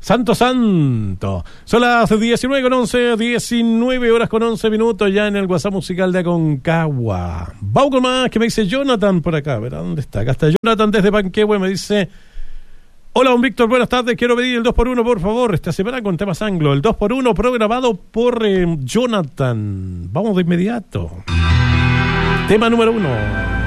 Santo. Son las 19:11, 19 horas con 11 minutos ya en el WhatsApp musical de Aconcagua. Vamos con más, que me dice Jonathan por acá. A ver, ¿dónde está? Acá está Jonathan desde Panquehue, me dice: hola, don Víctor, buenas tardes. Quiero pedir el 2x1, por favor, esta semana con temas anglo. El 2x1 programado por Jonathan. Vamos de inmediato. Tema número 1.